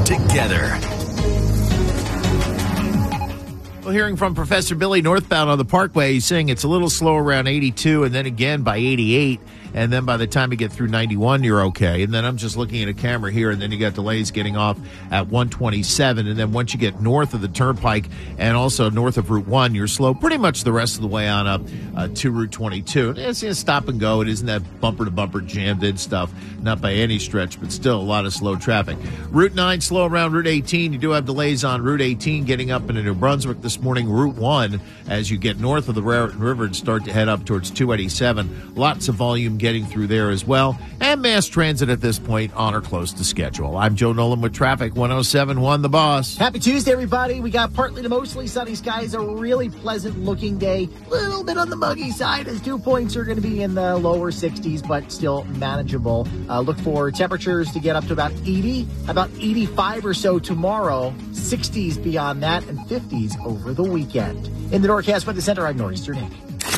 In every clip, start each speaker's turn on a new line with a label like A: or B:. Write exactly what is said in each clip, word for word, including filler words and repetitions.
A: together.
B: Well, hearing from Professor Billy northbound on the Parkway, he's saying it's a little slow around eighty-two and then again by eighty-eight. And then by the time you get through ninety-one, you're okay. And then I'm just looking at a camera here, and then you got delays getting off at one twenty-seven. And then once you get north of the Turnpike and also north of Route one, you're slow pretty much the rest of the way on up uh, to Route twenty-two. It's a stop and go. It isn't that bumper-to-bumper jammed-in stuff, not by any stretch, but still a lot of slow traffic. Route nine, slow around Route eighteen. You do have delays on Route eighteen getting up into New Brunswick this morning. Route one, as you get north of the Raritan River and start to head up towards two eighty-seven. Lots of volume getting through there as well. And mass transit at this point on or close to schedule. I'm Joe Nolan with traffic. one oh seven point one The Boss.
C: Happy Tuesday, everybody. We got partly to mostly sunny skies, a really pleasant looking day. A little bit on the muggy side as dew points are going to be in the lower sixties, but still manageable. Uh, look for temperatures to get up to about eighty, about eighty-five or so tomorrow, sixties beyond that, and fifties over the weekend. In the Norcast Weather Center, I'm Nor'easter Nick.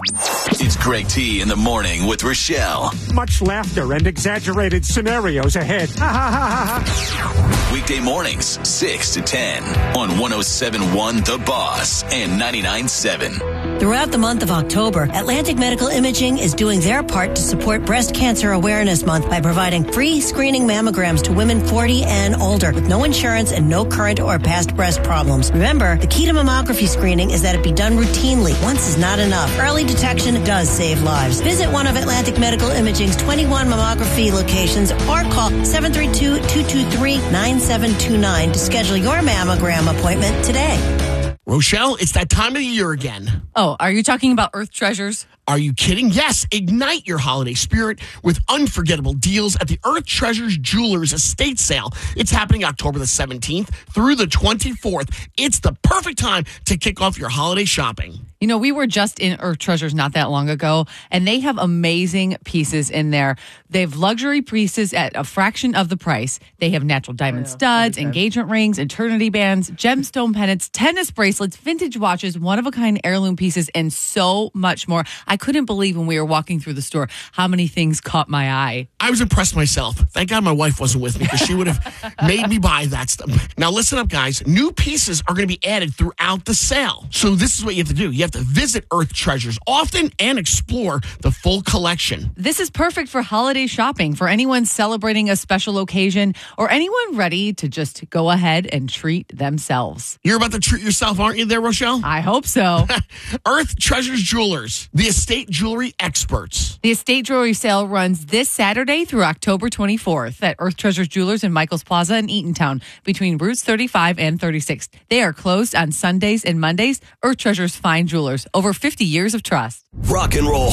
A: It's Greg T in the morning with Rochelle.
D: Much laughter and exaggerated scenarios ahead. Ha ha ha ha.
A: Weekday mornings, six to ten on one oh seven point one The Boss and ninety-nine point seven.
E: Throughout the month of October, Atlantic Medical Imaging is doing their part to support Breast Cancer Awareness Month by providing free screening mammograms to women forty and older with no insurance and no current or past breast problems. Remember, the key to mammography screening is that it be done routinely. Once is not enough. Early detection does save lives. Visit one of Atlantic Medical Imaging's twenty-one mammography locations or call seven three two, two two three, nine seven two nine to schedule your mammogram appointment today.
F: Rochelle, it's that time of the year again.
G: Oh, are you talking about Earth Treasures?
F: Are you kidding? Yes. Ignite your holiday spirit with unforgettable deals at the Earth Treasures Jewelers Estate Sale. It's happening October the seventeenth through the twenty-fourth. It's the perfect time to kick off your holiday shopping.
G: You know, we were just in Earth Treasures not that long ago, and they have amazing pieces in there. They have luxury pieces at a fraction of the price. They have natural diamond studs, engagement rings, eternity bands, gemstone pendants, tennis bracelets, vintage watches, one-of-a-kind heirloom pieces, and so much more. I couldn't believe when we were walking through the store how many things caught my eye.
F: I was impressed myself. Thank God my wife wasn't with me because she would have made me buy that stuff. Now, listen up, guys. New pieces are going to be added throughout the sale. So this is what you have to do. You have to visit Earth Treasures often and explore the full collection.
G: This is perfect for holiday shopping, for anyone celebrating a special occasion, or anyone ready to just go ahead and treat themselves.
F: You're about to treat yourself, aren't you there, Rochelle?
G: I hope so.
F: Earth Treasures Jewelers, the estate jewelry experts.
G: The estate jewelry sale runs this Saturday through October twenty-fourth at Earth Treasures Jewelers in Michaels Plaza in Eatontown between routes thirty-five and thirty-six. They are closed on Sundays and Mondays. Earth Treasures Fine Jewelers. Over fifty years of trust.
A: Rock and roll